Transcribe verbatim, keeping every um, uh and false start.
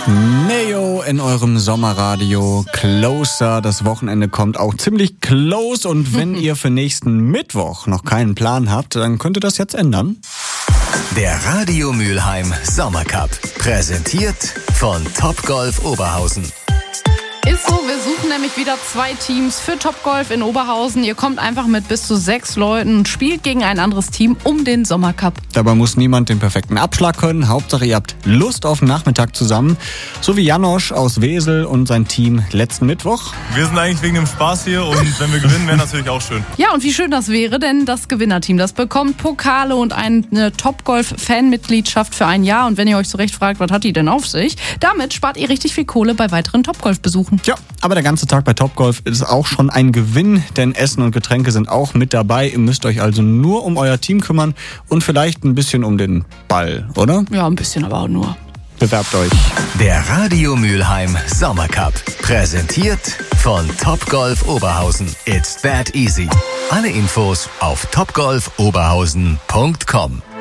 Neo in eurem Sommerradio. Closer. Das Wochenende kommt auch ziemlich close. Und wenn ihr für nächsten Mittwoch noch keinen Plan habt, dann könnt ihr das jetzt ändern. Der Radio Mülheim Sommercup. Präsentiert von Topgolf Oberhausen. Ist so, wir suchen nämlich wieder zwei Teams für Topgolf in Oberhausen. Ihr kommt einfach mit bis zu sechs Leuten und spielt gegen ein anderes Team um den Sommercup. Dabei muss niemand den perfekten Abschlag können. Hauptsache, ihr habt Lust auf den Nachmittag zusammen. So wie Janosch aus Wesel und sein Team letzten Mittwoch. Wir sind eigentlich wegen dem Spaß hier und wenn wir gewinnen, wäre natürlich auch schön. Ja, und wie schön das wäre, denn das Gewinnerteam, das bekommt Pokale und eine Topgolf-Fanmitgliedschaft für ein Jahr. Und wenn ihr euch so recht fragt, was hat die denn auf sich? Damit spart ihr richtig viel Kohle bei weiteren Topgolf-Besuchen. Ja, aber der ganze Tag bei Topgolf ist auch schon ein Gewinn, denn Essen und Getränke sind auch mit dabei. Ihr müsst euch also nur um euer Team kümmern und vielleicht ein bisschen um den Ball, oder? Ja, ein bisschen, aber auch nur. Bewerbt euch. Der Radio Mülheim Sommercup. Präsentiert von Topgolf Oberhausen. It's that easy. Alle Infos auf topgolf oberhausen punkt com.